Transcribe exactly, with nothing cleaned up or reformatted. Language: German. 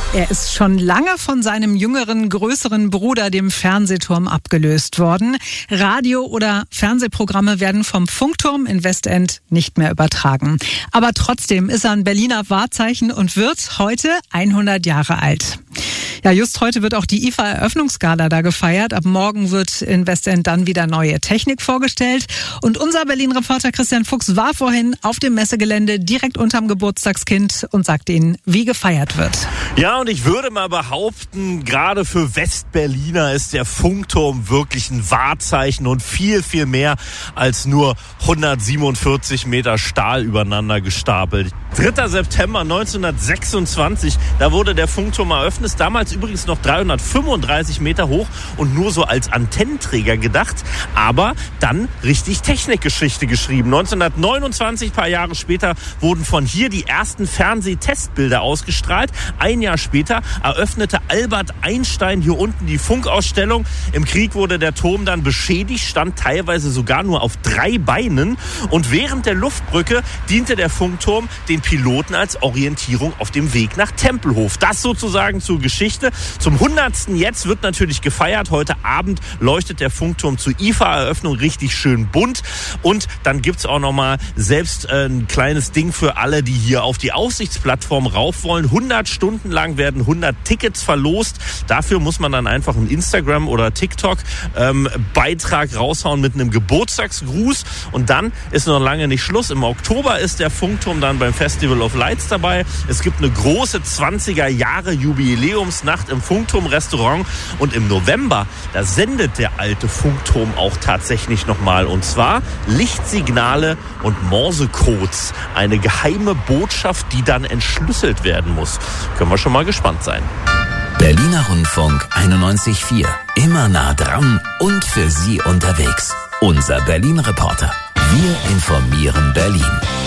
Er ist schon lange von seinem jüngeren, größeren Bruder, dem Fernsehturm, abgelöst worden. Radio- oder Fernsehprogramme werden vom Funkturm in Westend nicht mehr übertragen. Aber trotzdem ist er ein Berliner Wahrzeichen und wird heute hundert Jahre alt. Ja, just heute wird auch die I F A-Eröffnungsgala da gefeiert. Ab morgen wird in Westend dann wieder neue Technik vorgestellt. Und unser Berlin-Reporter Christian Fuchs war vorhin auf dem Messegelände direkt unterm Geburtstagskind und sagt Ihnen, wie gefeiert wird. Ja, und ich würde mal behaupten, gerade für Westberliner ist der Funkturm wirklich ein Wahrzeichen und viel, viel mehr als nur hundertsiebenundvierzig Meter Stahl übereinander gestapelt. dritter September neunzehnhundertsechsundzwanzig, da wurde der Funkturm eröffnet, damals übrigens noch dreihundertfünfunddreißig Meter hoch und nur so als Antennenträger gedacht, aber dann richtig Technikgeschichte geschrieben. neunzehnhundertneunundzwanzig, paar Jahre später, wurden von hier die ersten Fernsehtestbilder ausgestrahlt. Ein Jahr später eröffnete Albert Einstein hier unten die Funkausstellung. Im Krieg wurde der Turm dann beschädigt, stand teilweise sogar nur auf drei Beinen. Und während der Luftbrücke diente der Funkturm den Piloten als Orientierung auf dem Weg nach Tempelhof. Das sozusagen zur Geschichte. Zum hundertsten jetzt wird natürlich gefeiert. Heute Abend leuchtet der Funkturm zur I F A-Eröffnung richtig schön bunt. Und dann gibt's auch nochmal selbst äh, ein kleines Ding für alle, die hier auf die Aussichtsplattform rauf wollen. hundert Stunden lang werden hundert Tickets verlost. Dafür muss man dann einfach einen Instagram- oder TikTok-Beitrag ähm, raushauen mit einem Geburtstagsgruß. Und dann ist noch lange nicht Schluss. Im Oktober ist der Funkturm dann beim Festival of Lights dabei. Es gibt eine große zwanziger Jahre Jubiläumsnacht im Funkturm-Restaurant. Und im November, da sendet der alte Funkturm auch tatsächlich nochmal. Und zwar Lichtsignale und Morsecodes. Eine geheime Botschaft, die dann entschlüsselt werden muss. Können wir schon mal gespannt sein. Berliner Rundfunk einundneunzig Komma vier. Immer nah dran und für Sie unterwegs. Unser Berlin-Reporter. Wir informieren Berlin.